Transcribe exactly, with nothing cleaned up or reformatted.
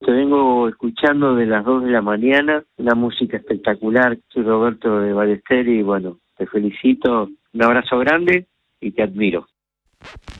Te vengo escuchando de las dos de la mañana, una música espectacular. Soy Roberto de Ballester y bueno, te felicito, un abrazo grande y te admiro.